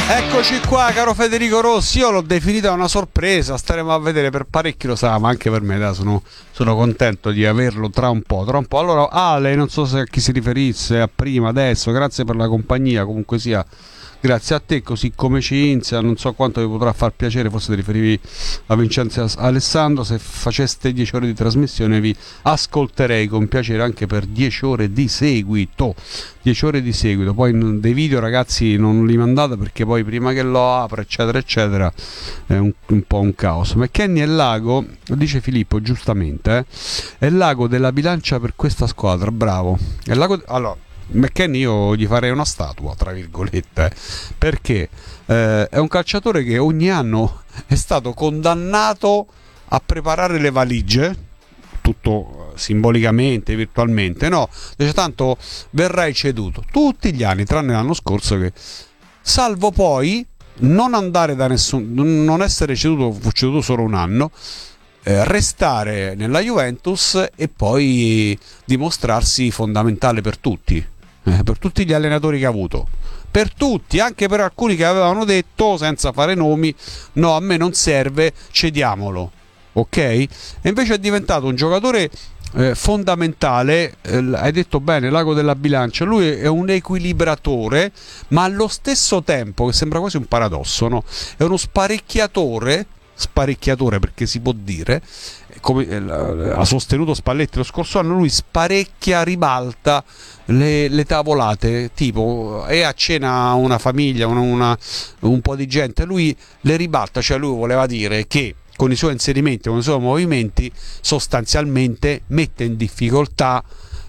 Eccoci qua, caro Federico Rossi. Io l'ho definita una sorpresa, staremo a vedere, per parecchi lo sa, ma anche per me, dai, sono contento di averlo tra un po'. Allora, Ale, non so se a chi si riferisse, a prima, adesso, grazie per la compagnia, comunque sia, grazie a te, così come Cinzia, non so quanto vi potrà far piacere, forse ti riferivi a Vincenzo e Alessandro, se faceste 10 ore di trasmissione vi ascolterei con piacere anche per 10 ore di seguito. 10 ore di seguito, poi dei video, ragazzi, non li mandate perché poi prima che lo apra eccetera eccetera è un po' un caos. McKennie è il lago, dice Filippo giustamente, è il lago della bilancia per questa squadra, bravo. È il lago, allora McKennie io gli farei una statua, tra virgolette, perché è un calciatore che ogni anno è stato condannato a preparare le valigie, tutto simbolicamente, virtualmente, no? Dice tanto verrai ceduto tutti gli anni, tranne l'anno scorso, che salvo poi non andare da nessun, non essere ceduto, fu ceduto solo un anno, restare nella Juventus e poi dimostrarsi fondamentale per tutti gli allenatori che ha avuto, per tutti, anche per alcuni che avevano detto senza fare nomi: no, a me non serve, cediamolo, ok? E invece è diventato un giocatore fondamentale, hai detto bene, l'ago della bilancia. Lui è un equilibratore, ma allo stesso tempo, che sembra quasi un paradosso, no? È uno sparecchiatore perché si può dire, come ha sostenuto Spalletti lo scorso anno, lui sparecchia, ribalta le tavolate, tipo è a cena una famiglia, un po' di gente, lui le ribalta, cioè lui voleva dire che con i suoi inserimenti, con i suoi movimenti, sostanzialmente mette in difficoltà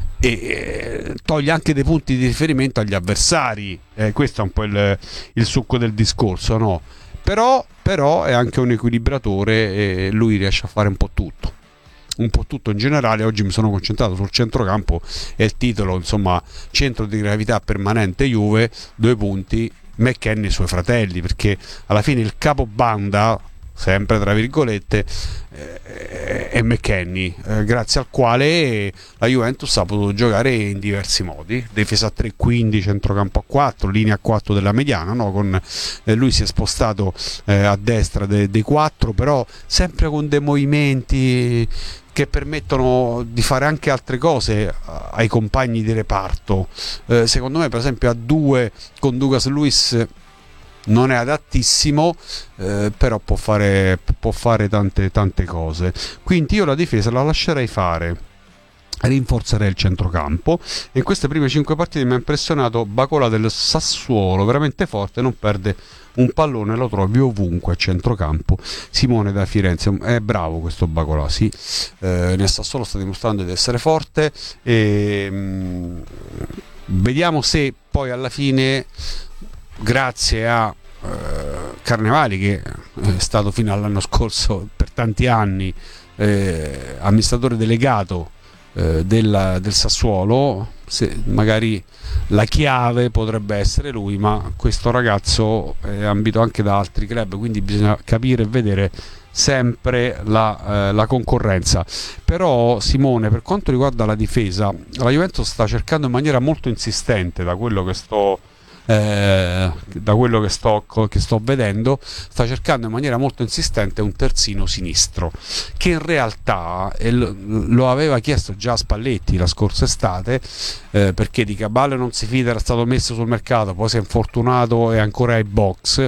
e toglie anche dei punti di riferimento agli avversari. Questo è un po' il succo del discorso, no? Però è anche un equilibratore e lui riesce a fare un po' tutto in generale. Oggi mi sono concentrato sul centrocampo e il titolo, insomma, centro di gravità permanente Juve, 2 punti, McKennie e i suoi fratelli, perché alla fine il capobanda, sempre tra virgolette, è McKennie, grazie al quale la Juventus ha potuto giocare in diversi modi: difesa a 3, quindi centrocampo a 4, linea a 4 della mediana, no? Con lui si è spostato a destra dei 4, però sempre con dei movimenti che permettono di fare anche altre cose ai compagni di reparto. Secondo me, per esempio, a 2 con Douglas Luiz non è adattissimo, però può fare tante cose. Quindi io la difesa la lascerei fare, rinforzerei il centrocampo. E in queste prime 5 partite mi ha impressionato Bacola del Sassuolo, veramente forte, non perde un pallone, lo trovi ovunque a centrocampo. Simone da Firenze, è bravo questo Bacola, sì, nel Sassuolo sta dimostrando di essere forte e vediamo se poi alla fine, grazie a Carnevali, che è stato fino all'anno scorso per tanti anni amministratore delegato del Sassuolo, se magari la chiave potrebbe essere lui, ma questo ragazzo è ambito anche da altri club, quindi bisogna capire e vedere sempre la concorrenza. Però, Simone, per quanto riguarda la difesa, la Juventus sta cercando in maniera molto insistente, da quello che sto vedendo, sta cercando in maniera molto insistente un terzino sinistro, che in realtà lo aveva chiesto già Spalletti la scorsa estate, perché Di Cabale non si fida, era stato messo sul mercato, poi si è infortunato e ancora ai box.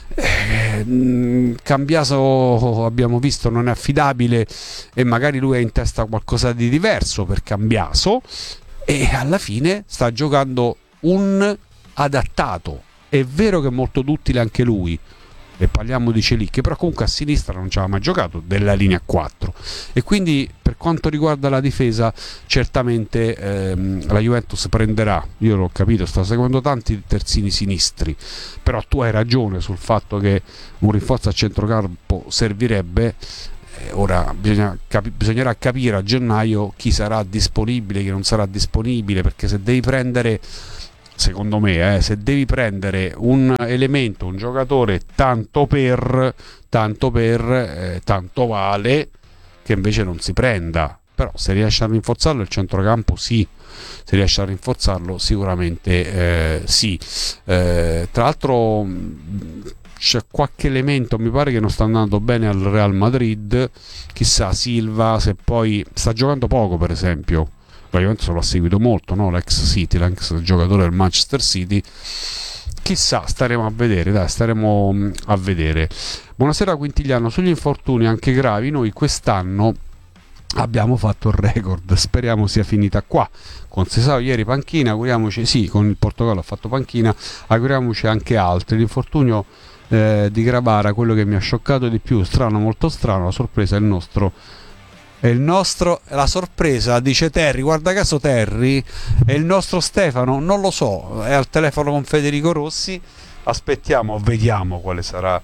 Cambiaso, abbiamo visto, non è affidabile e magari lui ha in testa qualcosa di diverso per Cambiaso, e alla fine sta giocando un adattato. È vero che è molto duttile anche lui, e parliamo di Celicchi, però comunque a sinistra non ci aveva mai giocato della linea 4, e quindi per quanto riguarda la difesa certamente la Juventus prenderà, io l'ho capito, sta seguendo tanti terzini sinistri, però tu hai ragione sul fatto che un rinforzo a centrocampo servirebbe. Ora bisognerà capire a gennaio chi sarà disponibile, chi non sarà disponibile, perché se devi prendere, secondo me, se devi prendere un elemento, un giocatore tanto vale che invece non si prenda però se riesce a rinforzarlo il centrocampo sì, se riesce a rinforzarlo sicuramente sì. Tra l'altro c'è qualche elemento, mi pare che non sta andando bene al Real Madrid, chissà Silva se poi sta giocando poco, per esempio la Juventus l'ha seguito molto, no? L'ex giocatore del Manchester City, chissà, staremo a vedere, dai, staremo a vedere. Buonasera Quintiliano, sugli infortuni anche gravi noi quest'anno abbiamo fatto il record, speriamo sia finita qua. Con Sesao ieri panchina, auguriamoci, sì, con il Portogallo ha fatto panchina, auguriamoci anche altri. L'infortunio di Grabara, quello che mi ha scioccato di più, strano, molto strano, la sorpresa è il nostro, la sorpresa, dice Terry, guarda caso Terry, è il nostro Stefano, non lo so, è al telefono con Federico Rossi, aspettiamo, vediamo quale sarà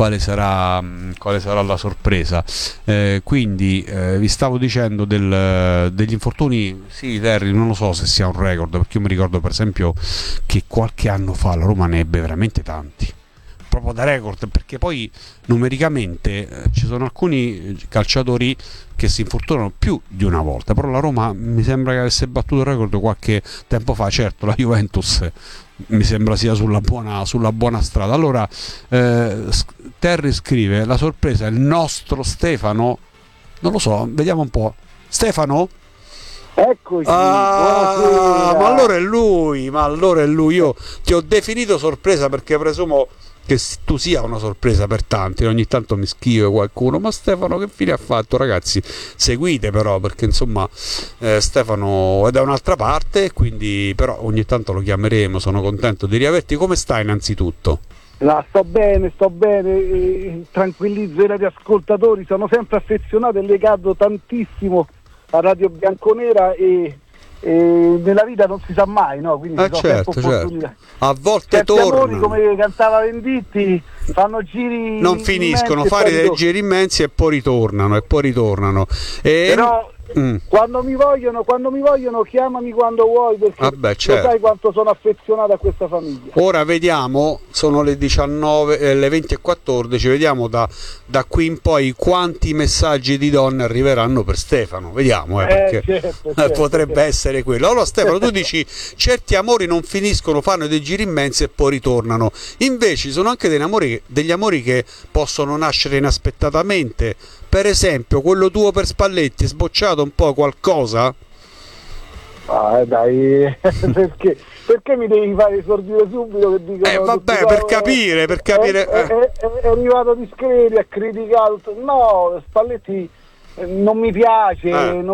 la sorpresa. Quindi vi stavo dicendo degli infortuni, sì Terry, non lo so se sia un record, perché io mi ricordo per esempio che qualche anno fa la Roma ne ebbe veramente tanti, proprio da record, perché poi numericamente ci sono alcuni calciatori che si infortunano più di una volta, però la Roma mi sembra che avesse battuto il record qualche tempo fa. Certo, la Juventus mi sembra sia sulla buona strada. Allora Terry scrive: la sorpresa è il nostro Stefano, non lo so, vediamo un po'. Stefano? Eccoci, ma allora è lui, io ti ho definito sorpresa perché presumo che tu sia una sorpresa per tanti, ogni tanto mi scrive qualcuno: ma Stefano che fine ha fatto? Ragazzi, seguite però, perché insomma Stefano è da un'altra parte, quindi però ogni tanto lo chiameremo. Sono contento di riaverti. Come stai innanzitutto? sto bene, tranquillizzo i radioascoltatori, sono sempre affezionato e legato tantissimo a Radio Bianconera e nella vita non si sa mai, no? Quindi certo. A volte certi tornano, amori, come cantava Venditti, fanno giri, non finiscono, fare dei giri immensi e poi ritornano però quando mi vogliono chiamami quando vuoi, perché certo. Lo sai quanto sono affezionato a questa famiglia. Ora vediamo, sono le 19, le 20:14, vediamo da qui in poi quanti messaggi di donne arriveranno per Stefano, vediamo, perché certo, potrebbe essere quello. Allora Stefano, tu dici certi amori non finiscono, fanno dei giri immensi e poi ritornano, invece ci sono anche degli amori che possono nascere inaspettatamente. Per esempio quello tuo per Spalletti, è sbocciato un po' qualcosa? Dai, perché mi devi fare esordire subito che dicono vabbè, per capire è arrivato Discreti, ha criticato, no, Spalletti non mi piace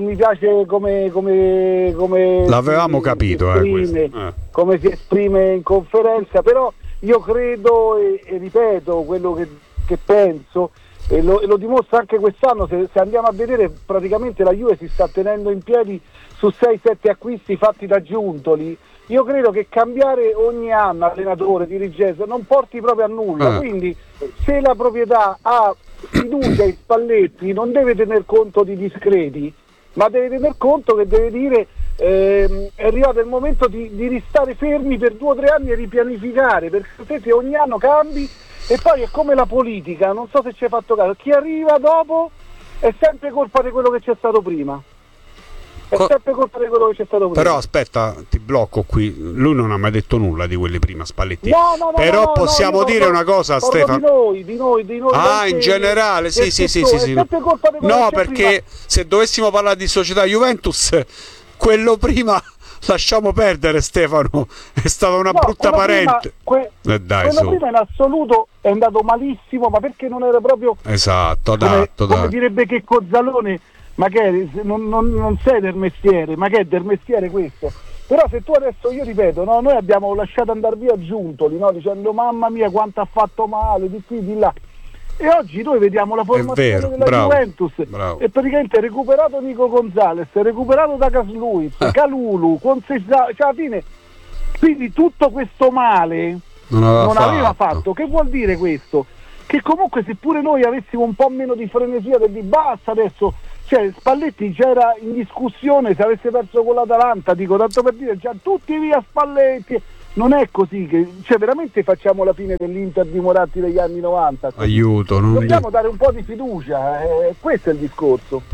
come l'avevamo capito, come si esprime in conferenza, però io credo e ripeto quello che penso, e lo dimostra anche quest'anno. Se andiamo a vedere, praticamente la Juve si sta tenendo in piedi su 6-7 acquisti fatti da Giuntoli. Io credo che cambiare ogni anno allenatore, dirigenza non porti proprio a nulla, quindi se la proprietà ha fiducia in Spalletti non deve tener conto di Discreti, ma deve tener conto che deve dire è arrivato il momento di ristare fermi per 2 o 3 anni e ripianificare, perché se ogni anno cambi. E poi è come la politica, non so se ci hai fatto caso, chi arriva dopo è sempre colpa di quello che c'è stato prima. Però aspetta, ti blocco qui. Lui non ha mai detto nulla di quelli prima, Spalletti. No, però possiamo dire una cosa, Stefano. Di noi. In generale, sì. No, perché se dovessimo parlare di società Juventus, quello prima lasciamo perdere, Stefano, è stata una brutta parente. Quello prima in assoluto è andato malissimo, ma perché non era proprio esatto, come direbbe Checco Zalone, ma che non sei del mestiere, ma che è del mestiere questo? Però se tu adesso, io ripeto, no, noi abbiamo lasciato andare via Giuntoli, no, dicendo mamma mia quanto ha fatto male, di qui, di là. E oggi noi vediamo la formazione della Juventus, è praticamente recuperato Nico Gonzalez, recuperato da Casluiz, Calulu, cioè alla fine, quindi tutto questo male non aveva fatto. Che vuol dire questo? Che comunque seppure noi avessimo un po' meno di frenesia del di basta adesso, cioè Spalletti c'era in discussione se avesse perso con l'Atalanta, dico tanto per dire, già tutti via Spalletti. Non è così che, cioè veramente facciamo la fine dell'Inter di Moratti degli anni 90. Aiuto, dobbiamo dare un po' di fiducia, questo è il discorso.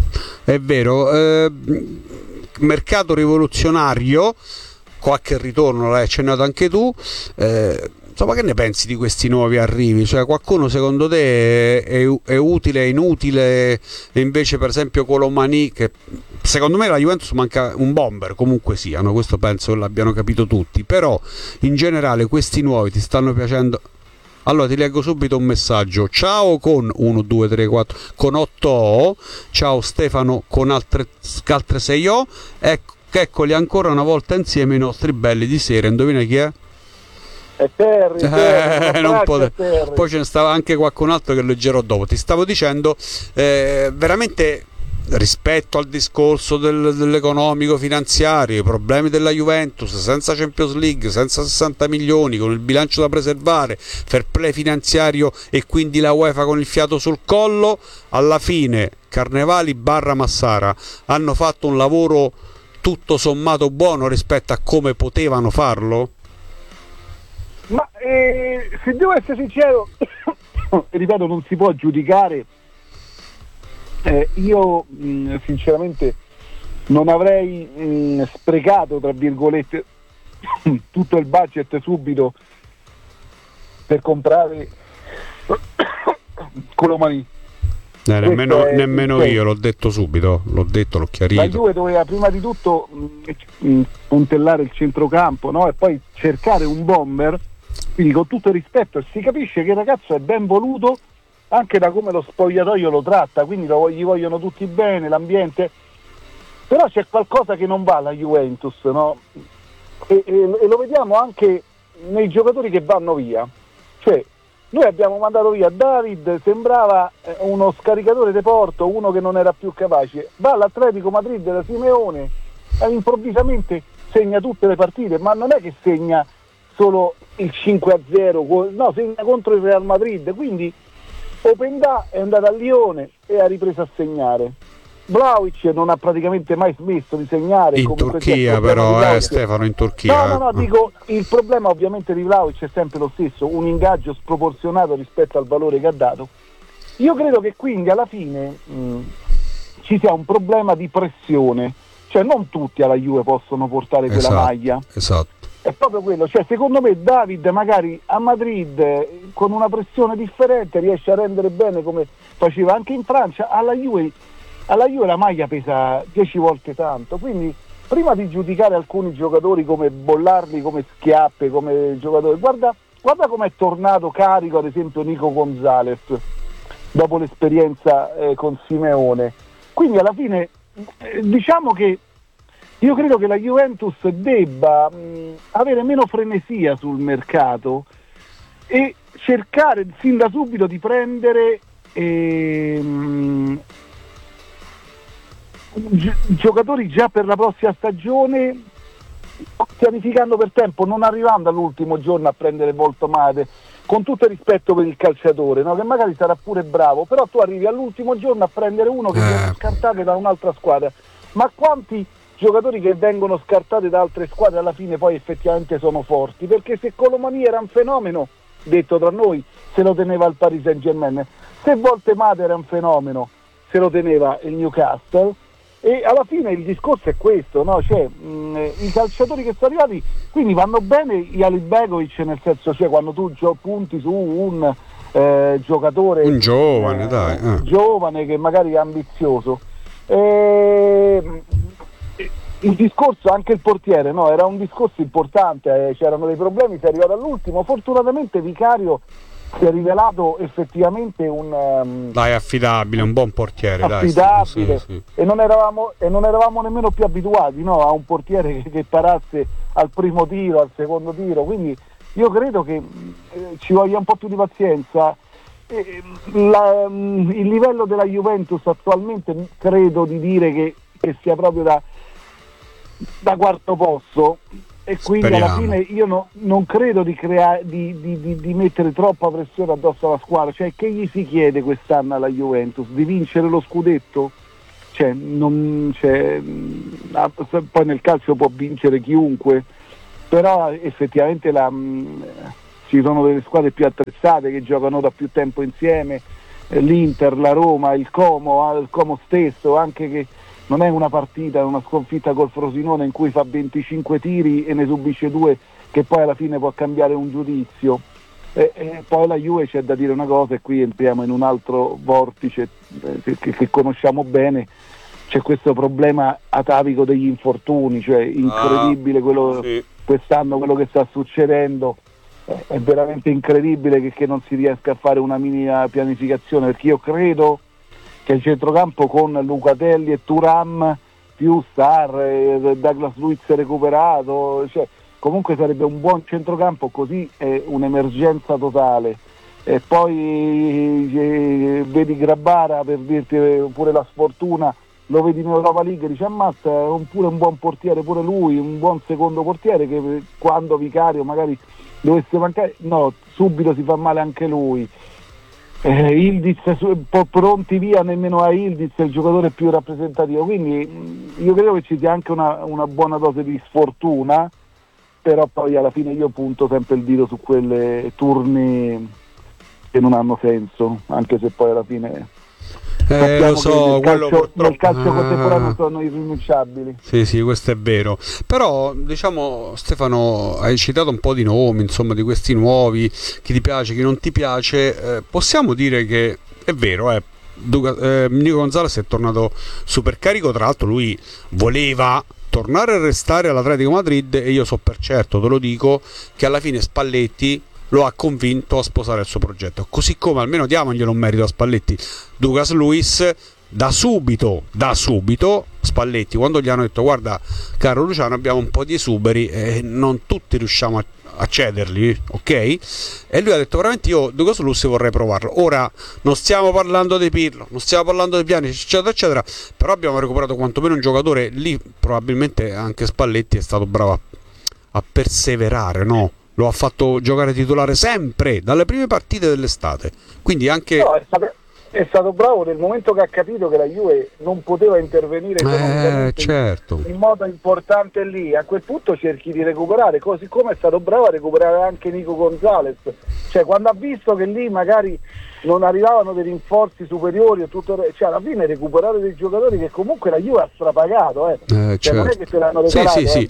È vero, mercato rivoluzionario, qualche ritorno l'hai accennato anche tu. Insomma, che ne pensi di questi nuovi arrivi? Cioè, qualcuno secondo te è utile, è inutile? E invece, per esempio, Colomani, che secondo me la Juventus manca un bomber, comunque siano, questo penso che l'abbiano capito tutti, però in generale questi nuovi ti stanno piacendo? Allora ti leggo subito un messaggio. Ciao con 1, 2, 3, 4 con 8 O. Ciao Stefano con altre 6 O. Eccoli ancora una volta insieme i nostri belli di sera. Indovina chi è? È Terry, non poi ce ne stava anche qualcun altro che leggerò dopo. Ti stavo dicendo, veramente rispetto al discorso dell'economico finanziario, i problemi della Juventus senza Champions League, senza 60 milioni, con il bilancio da preservare, fair play finanziario e quindi la UEFA con il fiato sul collo, alla fine Carnevali barra Massara hanno fatto un lavoro tutto sommato buono rispetto a come potevano farlo? Ma se devo essere sincero, ripeto, non si può giudicare. Io sinceramente non avrei sprecato, tra virgolette, tutto il budget subito per comprare Colomani. Nemmeno io, l'ho detto subito, l'ho chiarito. La Juve doveva prima di tutto puntellare il centrocampo, no? E poi cercare un bomber, quindi con tutto il rispetto, si capisce che il ragazzo è ben voluto anche da come lo spogliatoio lo tratta, quindi gli vogliono tutti bene, l'ambiente, però c'è qualcosa che non va alla Juventus, no? E lo vediamo anche nei giocatori che vanno via. Cioè, noi abbiamo mandato via David, sembrava uno scaricatore de Porto, uno che non era più capace, va all'Atletico Madrid da Simeone e improvvisamente segna tutte le partite, ma non è che segna solo il 5-0, no, segna contro il Real Madrid, quindi Openda è andato a Lione e ha ripreso a segnare. Vlahovic non ha praticamente mai smesso di segnare. In Turchia però, Stefano, in Turchia. No, dico, il problema ovviamente di Vlahovic è sempre lo stesso, un ingaggio sproporzionato rispetto al valore che ha dato. Io credo che quindi alla fine ci sia un problema di pressione, cioè non tutti alla Juve possono portare quella maglia. Esatto. È proprio quello, cioè secondo me David magari a Madrid con una pressione differente riesce a rendere bene come faceva anche in Francia. Alla Juve la maglia pesa 10 volte tanto, quindi prima di giudicare alcuni giocatori, come bollarli come schiappe, come giocatori, guarda com'è tornato carico ad esempio Nico Gonzalez dopo l'esperienza con Simeone. Quindi alla fine diciamo che io credo che la Juventus debba avere meno frenesia sul mercato e cercare sin da subito di prendere giocatori già per la prossima stagione, pianificando per tempo, non arrivando all'ultimo giorno a prendere molto male, con tutto il rispetto per il calciatore, no? Che magari sarà pure bravo, però tu arrivi all'ultimo giorno a prendere uno che viene scartato da un'altra squadra. Ma quanti giocatori che vengono scartati da altre squadre alla fine poi effettivamente sono forti? Perché se Colomani era un fenomeno, detto tra noi, se lo teneva il Paris Saint-Germain, se Voltemade era un fenomeno, se lo teneva il Newcastle. E alla fine il discorso è questo, no? Cioè, i calciatori che sono arrivati quindi vanno bene gli Alibegovic, nel senso, cioè quando tu punti su un giocatore, un giovane, giovane che magari è ambizioso. Il discorso, anche il portiere, no? Era un discorso importante, c'erano dei problemi, si è arrivato all'ultimo. Fortunatamente Vicario si è rivelato effettivamente affidabile, un buon portiere, affidabile, sì. E non eravamo nemmeno più abituati, no? A un portiere che parasse al primo tiro, al secondo tiro, quindi io credo che ci voglia un po' più di pazienza. Il livello della Juventus attualmente credo di dire che sia proprio da quarto posto, e quindi alla fine io non credo di mettere troppa pressione addosso alla squadra. Cioè, che gli si chiede quest'anno alla Juventus? Di vincere lo scudetto? Cioè, poi nel calcio può vincere chiunque, però effettivamente ci sono delle squadre più attrezzate che giocano da più tempo insieme, l'Inter, la Roma, il Como stesso, anche che non è una partita, una sconfitta col Frosinone in cui fa 25 tiri e ne subisce 2 che poi alla fine può cambiare un giudizio. E poi la Juve, c'è da dire una cosa, e qui entriamo in un altro vortice che conosciamo bene. C'è questo problema atavico degli infortuni, cioè incredibile quest'anno quello che sta succedendo, è veramente incredibile che non si riesca a fare una minima pianificazione, perché io credo che il centrocampo con Lucatelli e Thuram più Sarr, Douglas Luiz recuperato, cioè, comunque sarebbe un buon centrocampo, così è un'emergenza totale. E poi vedi Grabara, per dirti pure la sfortuna, lo vedi in Europa League, dice ammazza, è pure un buon portiere pure lui, un buon secondo portiere, che quando Vicario magari dovesse mancare, no, subito si fa male anche lui. Ildiz pronti via, nemmeno a Ildiz è il giocatore più rappresentativo, quindi io credo che ci sia anche una buona dose di sfortuna, però poi alla fine io punto sempre il dito su quelle turni che non hanno senso, anche se poi alla fine lo so, nel calcio contemporaneo sono irrinunciabili. Sì, questo è vero. Però diciamo, Stefano, hai citato un po' di nomi, insomma, di questi nuovi, chi ti piace, chi non ti piace. Possiamo dire che è vero, Nico Gonzalez è tornato super carico. Tra l'altro lui voleva tornare a restare all'Atletico Madrid, e io so per certo, te lo dico, che alla fine Spalletti lo ha convinto a sposare il suo progetto, così come, almeno diamoglielo un merito a Spalletti, Douglas Luiz da subito Spalletti, quando gli hanno detto guarda caro Luciano, abbiamo un po' di esuberi e non tutti riusciamo a cederli, ok? E lui ha detto veramente io Douglas Luiz vorrei provarlo. Ora non stiamo parlando di Pirlo, non stiamo parlando di Pjanic, eccetera eccetera, però abbiamo recuperato quantomeno un giocatore. Lì probabilmente anche Spalletti è stato bravo a perseverare, no? Lo ha fatto giocare titolare sempre dalle prime partite dell'estate, quindi anche è stato bravo nel momento che ha capito che la Juve non poteva intervenire certo, in modo importante lì. A quel punto cerchi di recuperare, così come è stato bravo a recuperare anche Nico Gonzalez, cioè quando ha visto che lì magari non arrivavano dei rinforzi superiori e tutto, cioè alla fine recuperare dei giocatori che comunque la Juve ha strapagato, cioè certo. Non è che te l'hanno regalato, sì.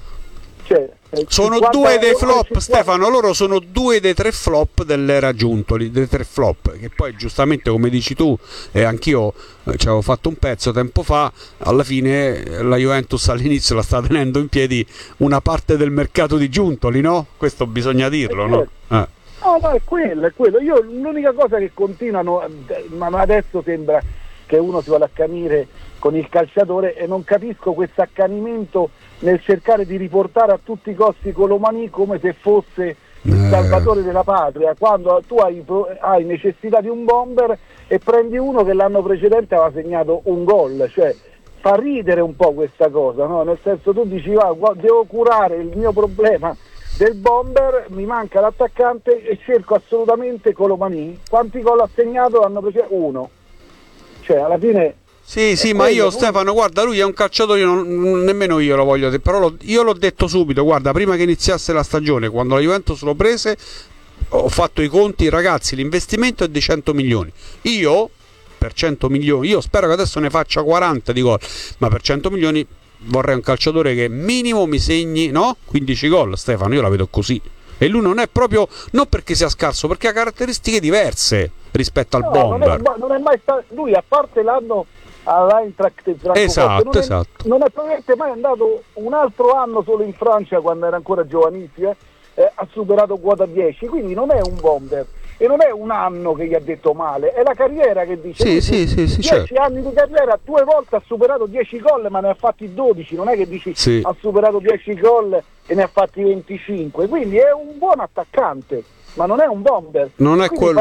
Cioè, sono 2 dei flop, Stefano, loro sono 2 dei 3 flop dell'era Giuntoli, dei 3 flop, che poi giustamente come dici tu, e anch'io ci avevo fatto un pezzo tempo fa, alla fine la Juventus all'inizio la sta tenendo in piedi una parte del mercato di Giuntoli, no? Questo bisogna dirlo, no? No, è quello. Io l'unica cosa che continuano, ma adesso sembra che uno si vada a accanire con il calciatore, e non capisco questo accanimento nel cercare di riportare a tutti i costi Colomani come se fosse il salvatore della patria, quando tu hai necessità di un bomber e prendi uno che l'anno precedente aveva segnato un gol, cioè fa ridere un po' questa cosa, no? Nel senso, tu dici devo curare il mio problema del bomber, mi manca l'attaccante e cerco assolutamente Colomani. Quanti gol ha segnato l'anno precedente? 1. Cioè alla fine sì, ma io Stefano, guarda, lui è un calciatore, nemmeno io lo voglio dire, però io l'ho detto subito, guarda, prima che iniziasse la stagione, quando la Juventus lo prese, ho fatto i conti, ragazzi, l'investimento è di 100 milioni. Io per 100 milioni, io spero che adesso ne faccia 40 di gol, ma per 100 milioni vorrei un calciatore che minimo mi segni, no? 15 gol, Stefano, io la vedo così. E lui non è proprio, non perché sia scarso, perché ha caratteristiche diverse rispetto al bomber. Non è mai stato, lui, a parte l'anno all'Eintracht in Francoforte, esatto. Non è probabilmente mai andato un altro anno solo in Francia, quando era ancora giovanissimo, ha superato quota 10, quindi non è un bomber, e non è un anno che gli ha detto male, è la carriera che dice. Sì, 10 certo. anni di carriera, 2 volte ha superato 10 gol, ma ne ha fatti 12, non è che dici ha superato 10 gol e ne ha fatti 25, quindi è un buon attaccante, ma non è un bomber. Non è quello,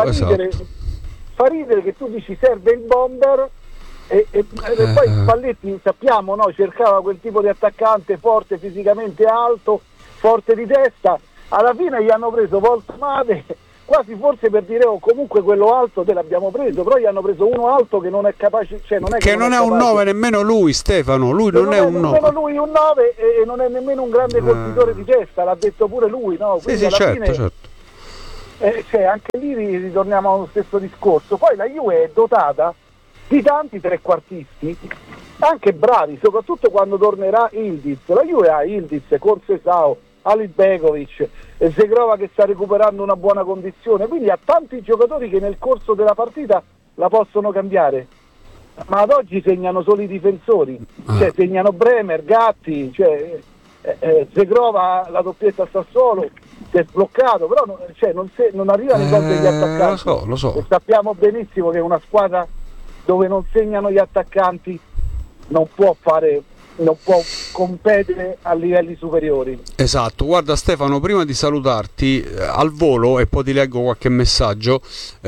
fa ridere che tu dici serve il bomber, e poi Spalletti, sappiamo, no, cercava quel tipo di attaccante forte, fisicamente alto, forte di testa. Alla fine gli hanno preso Volkswagen, quasi forse per dire comunque quello alto te l'abbiamo preso, però gli hanno preso uno alto che non è capace, cioè non è un 9 nemmeno lui, Stefano, lui non è un 9. Nemmeno lui un 9 e non è nemmeno un grande colpitore di testa, l'ha detto pure lui, no? Quindi certo. cioè anche lì ritorniamo allo stesso discorso. Poi la Juve è dotata di tanti trequartisti anche bravi, soprattutto quando tornerà Ildiz. La Juve ha Ildiz, Conceição, Alibegovic, Zegrova che sta recuperando una buona condizione, quindi ha tanti giocatori che nel corso della partita la possono cambiare, ma ad oggi segnano solo i difensori, cioè segnano Bremer, Gatti, cioè, Zegrova la doppietta sta solo, si è sbloccato, però non arrivano i gol degli attaccanti. Lo so. E sappiamo benissimo che una squadra dove non segnano gli attaccanti non può competere a livelli superiori. Esatto, guarda Stefano, prima di salutarti al volo, e poi ti leggo qualche messaggio,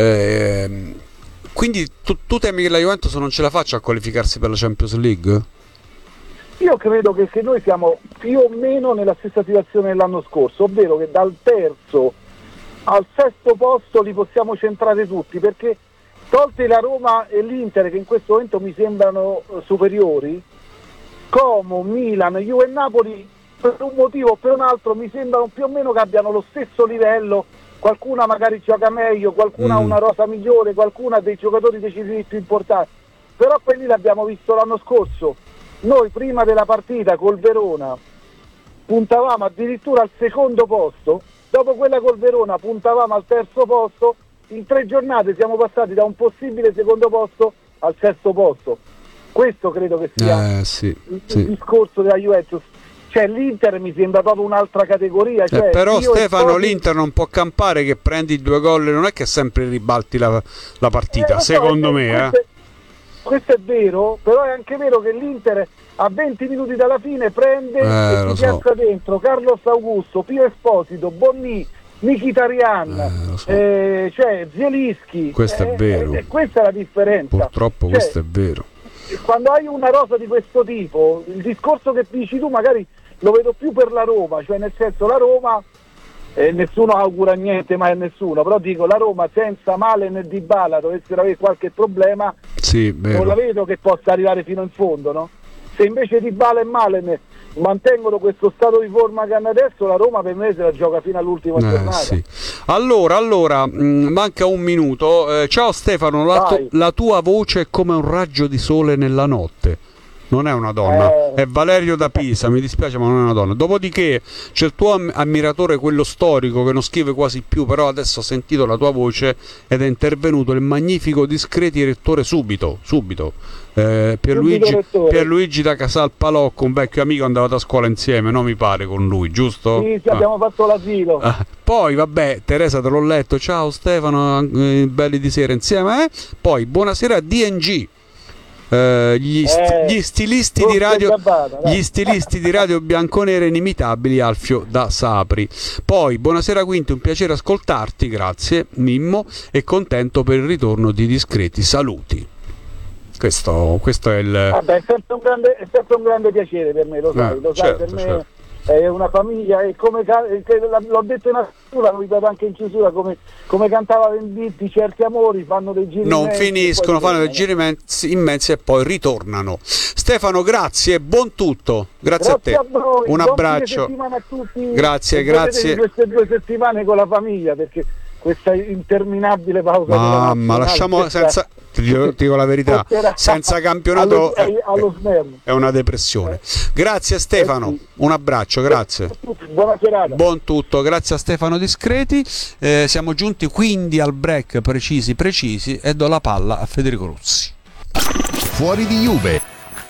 quindi tu temi che la Juventus non ce la faccia a qualificarsi per la Champions League? Io credo che noi siamo più o meno nella stessa situazione dell'anno scorso, ovvero che dal terzo al sesto posto li possiamo centrare tutti, perché tolte la Roma e l'Inter, che in questo momento mi sembrano superiori, Como, Milan, Juve e Napoli per un motivo o per un altro mi sembrano più o meno che abbiano lo stesso livello. Qualcuna magari gioca meglio, qualcuna ha una rosa migliore, qualcuna ha dei giocatori decisivi più importanti, però quelli l'abbiamo visto l'anno scorso. Noi prima della partita col Verona puntavamo addirittura al secondo posto, dopo quella col Verona puntavamo al terzo posto, in 3 giornate siamo passati da un possibile secondo posto al sesto posto. Questo credo che sia il discorso della Juventus. Cioè l'Inter mi sembra proprio un'altra categoria. Cioè, però Stefano, l'Inter non può campare che prendi 2 gol, non è che sempre ribalti la partita, secondo me. Questo è vero, però è anche vero che l'Inter a 20 minuti dalla fine prende e si piazza dentro Carlos Augusto, Pio Esposito, Bonni, Mkhitaryan, cioè Zielinski. Questo è vero. Questa è la differenza. Purtroppo questo è vero. Quando hai una rosa di questo tipo, il discorso che dici tu magari lo vedo più per la Roma, cioè nel senso la Roma, nessuno augura niente mai a nessuno, però dico la Roma senza Malen e Dybala dovessero avere qualche problema, non la vedo che possa arrivare fino in fondo, no? Se invece Dybala e Malen mantengono questo stato di forma che hanno adesso, la Roma per me se la gioca fino all'ultima giornata. Sì. Allora, manca un minuto. Ciao Stefano, la tua voce è come un raggio di sole nella notte. Non è una donna, è Valerio da Pisa, mi dispiace ma non è una donna. Dopodiché c'è il tuo ammiratore, quello storico, che non scrive quasi più, però adesso ho sentito la tua voce ed è intervenuto il magnifico Discreti rettore subito. Pierluigi da Casal Palocco, un vecchio amico, andavate a scuola insieme, no mi pare, con lui, giusto? Sì, abbiamo fatto l'asilo. Poi vabbè, Teresa te l'ho letto, ciao Stefano, belli di sera insieme. Poi buonasera DNG. Gli stilisti di radio bianconere inimitabili, Alfio da Sapri. Poi buonasera Quinti, un piacere ascoltarti, grazie Mimmo, e contento per il ritorno di Discreti, saluti. Questo è il... Vabbè, è sempre un grande piacere per me, lo sai, certo, per me certo. È una famiglia, e come l'ho detto in apertura, lo ripeto anche in chiusura, come cantava Venditti, certi amori fanno dei giri non immensi, finiscono, fanno dei giri immensi e poi ritornano. Stefano, grazie, buon tutto, grazie a te, a voi, un abbraccio, settimana a tutti, grazie. Queste 2 settimane con la famiglia, perché questa interminabile pausa, mamma, lasciamo senza, ti dico la verità, senza campionato è una depressione. Grazie Stefano, un abbraccio, grazie, buona serata, buon tutto, grazie a Stefano Discreti. Siamo giunti quindi al break precisi e do la palla a Federico Ruzzi. Fuori di Juve.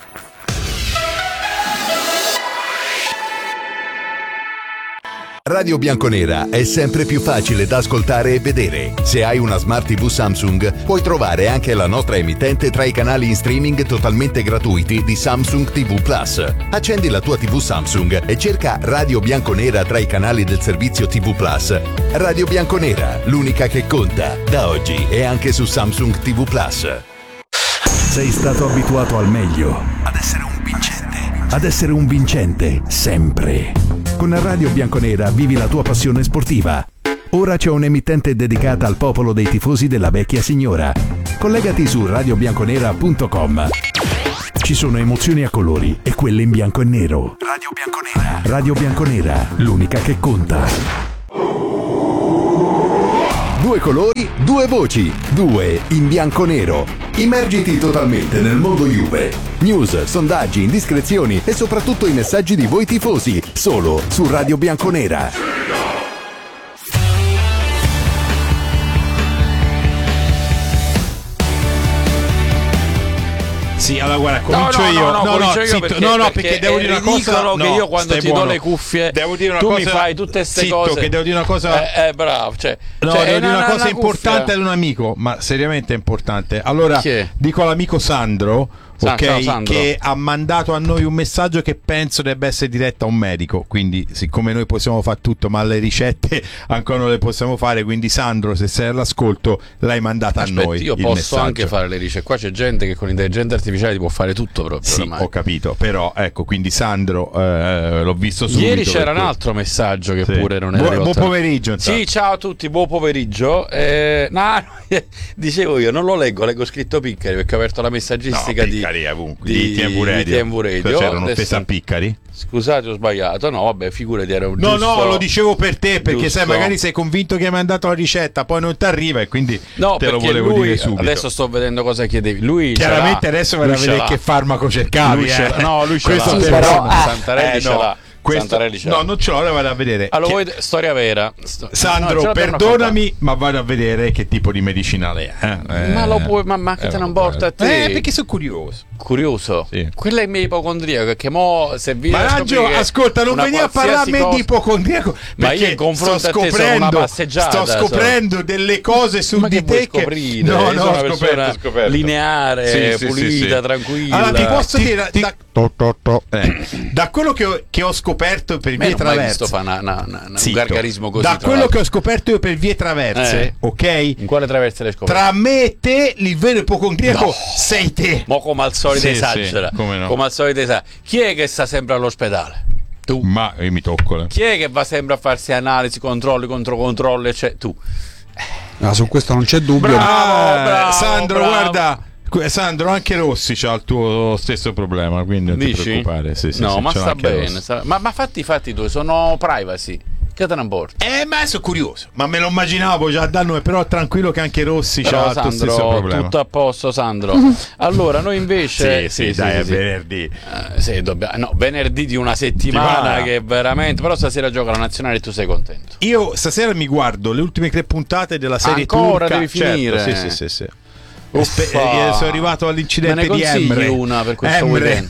Radio Bianconera è sempre più facile da ascoltare e vedere. Se hai una Smart TV Samsung, puoi trovare anche la nostra emittente tra i canali in streaming totalmente gratuiti di Samsung TV Plus. Accendi la tua TV Samsung e cerca Radio Bianconera tra i canali del servizio TV Plus. Radio Bianconera, l'unica che conta, da oggi e anche su Samsung TV Plus. Sei stato abituato al meglio, ad essere un vincente, sempre. Con Radio Bianconera vivi la tua passione sportiva. Ora c'è un'emittente dedicata al popolo dei tifosi della vecchia signora. Collegati su radiobianconera.com. Ci sono emozioni a colori e quelle in bianco e nero. Radio Bianconera. Radio Bianconera, l'unica che conta. 2 colori, 2 voci, 2 in bianco-nero. Immergiti totalmente nel mondo Juve. News, sondaggi, indiscrezioni e soprattutto i messaggi di voi tifosi, solo su Radio Bianconera. Sì, allora guarda, comincio io. Perché devo dire una cosa. Che io quando ti do le cuffie, devo dire una tu cosa, mi fai tutte queste cose. Che devo dire una cosa. Bravo. Devo dire una cosa importante ad un amico, ma seriamente importante. Allora, dico all'amico Sandro. Ok, Sandro, che ha mandato a noi un messaggio che penso debba essere diretto a un medico, quindi siccome noi possiamo fare tutto ma le ricette ancora non le possiamo fare, quindi Sandro, se sei all'ascolto, l'hai mandata a noi. Io posso anche fare le ricette, qua c'è gente che con l'intelligenza artificiale ti può fare tutto proprio. Sì, ormai. ho capito, però ecco, quindi Sandro l'ho visto subito. Ieri c'era un altro messaggio che pure non era buon pomeriggio. Sì, ciao a tutti, buon pomeriggio. Dicevo io, non lo leggo scritto Piccari perché ho aperto la messaggistica di TMV Radio. C'erano offesa a Piccari. Scusate, ho sbagliato. No, vabbè, figurati, era un giusto. No, lo dicevo per te, perché giusto. sai, magari sei convinto che hai mandato la ricetta, poi non ti arriva e quindi te lo volevo dire subito. Adesso sto vedendo cosa chiedevi. Lui chiaramente adesso verrà a vedere che farmaco cercavi. Lui ce l'ha. Santarelli ce l'ha. Santarelli ce l'ha. No, non ce l'ho, ora vado a vedere. Allora, storia vera. Sandro, perdonami, ma vado a vedere che tipo di medicinale è. Ma lo puoi, ma che te non porta a te? Perché sono curioso. Curioso? Sì. Quella è mia ipocondriaca, che mo se vi Maraggio, ascolta, non veniva a parlarmi di ipocondriaco, ma io in confronto a te sono una passeggiata. Sto scoprendo delle cose su ma di che te che ho scoperto. Lineare, pulita, tranquilla. Allora ti posso dire da quello che ho scoperto per vie traverse, un gargarismo così. Da quello che ho scoperto io per vie traverse, ok? In quale traverse l'hai scoperto? Tra me e te, il vero ipocondriaco sei te. Mo come al solito esagera. Come al solito esagera. Chi è che sta sempre all'ospedale? Tu. Ma io mi tocco. Chi è che va sempre a farsi analisi, controlli, controlli, eccetera? Tu. Su questo non c'è dubbio. Bravo, Sandro, bravo. Guarda. Sandro, anche Rossi c'ha il tuo stesso problema, quindi non ti preoccupare. No, ma sta bene. Ma fatti tu, sono privacy. Che te ne importa? Ma sono curioso. Ma me lo immaginavo già da noi, però tranquillo che anche Rossi c'ha il tuo stesso problema. Tutto a posto, Sandro. Allora, noi invece dai, è venerdì. Venerdì di una settimana che veramente. Però stasera gioca la nazionale e tu sei contento. Io stasera mi guardo le ultime 3 puntate della serie ancora turca. Devi finire. Sì. Sono arrivato all'incidente di Emre. Me ne consigli una per questo weekend?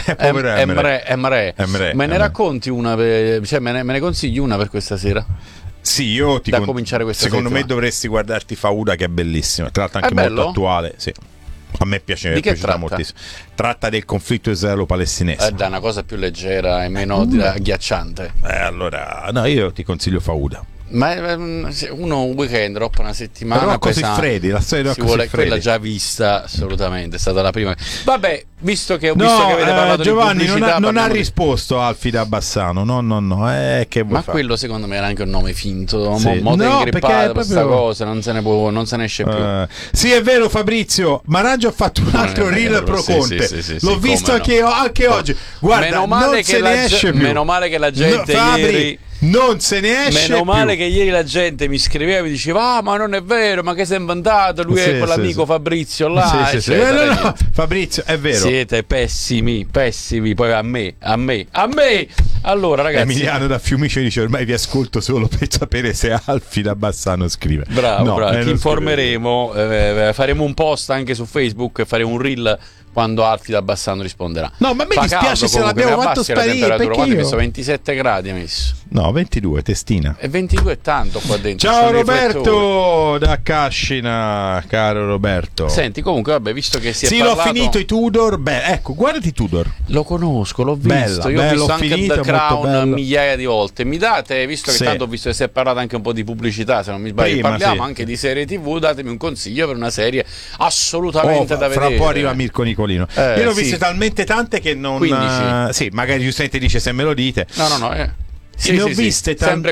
Emre. Me ne racconti una? Me ne consigli una per questa sera? Sì, io ti cominciare questa secondo settimana. me dovresti guardarti Fauda, che è bellissima, tra l'altro anche molto attuale. Sì. A me piace, di che tratta? Moltissimo. Tratta del conflitto israelo-palestinese. Da una cosa più leggera e meno agghiacciante. Allora, no, io ti consiglio Fauda. Ma uno un weekend, troppo una settimana. Però così freddi, la storia si vuole quella già vista assolutamente, è stata la prima. Vabbè, visto che avete parlato Giovanni, di pubblicità, non ha risposto Alfida Bassano. No, che vuoi ma fare? quello secondo me era anche un nome finto. Sì. Perché questa cosa non se ne esce più. Sì, è vero, Fabrizio. Maraggio ha fatto un altro reel pro Conte. L'ho visto anche oggi. Guarda, meno male non se ne esce più. Meno male che la gente ieri non se ne esce. Meno male più. che ieri la gente mi scriveva e mi diceva: ma non è vero, ma che sei inventato? Lui è quell'amico Fabrizio là. No, Fabrizio, è vero. Siete pessimi. Poi a me. Allora, ragazzi, Emiliano da Fiumice dice: ormai vi ascolto solo per sapere se Alfi da Bassano scrive. Bravo. Ti informeremo. Faremo un post anche su Facebook e faremo un reel quando Alfi da Bassano risponderà. No, ma a me dispiace se l'abbiamo fatto sparire. Quanto hai messo? 27 gradi hai messo? No, 22, testina. E 22 è tanto qua dentro. Ciao Roberto da Cascina, caro Roberto. Senti, comunque, vabbè, visto che si è parlato... l'ho finito i Tudor. Ecco, guardati Tudor. Lo conosco, l'ho visto. Io ho visto anche The Crown migliaia di volte. Mi date, visto che tanto ho visto che si è parlato anche un po' di pubblicità, se non mi sbaglio, parliamo anche di serie TV, datemi un consiglio per una serie assolutamente da vedere. Fra un po' arriva Mirko Nicolino. Io ne ho viste talmente tante che non... 15. Sì, magari giustamente dice se me lo dite. No. Ne ho viste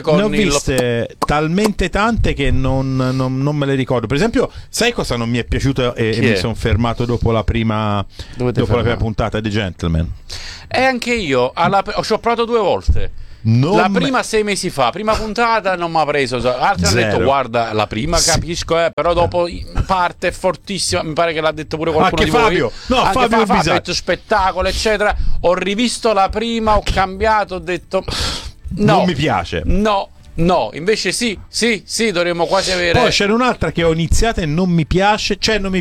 talmente tante che non me le ricordo. Per esempio, sai cosa non mi è piaciuto e mi sono fermato dopo la prima puntata, The Gentleman? E anche io ci ho provato 2 volte. La prima 6 mesi fa, prima puntata non mi ha preso. Altri hanno detto guarda, la prima capisco, però dopo parte fortissima. Mi pare che l'ha detto pure qualcuno anche di Fabio. voi. No, Fabio ha detto spettacolo, eccetera. Ho rivisto la prima, ho cambiato, ho detto no, non mi piace. No, invece sì, dovremmo quasi avere. Poi c'era un'altra che ho iniziato e non mi piace.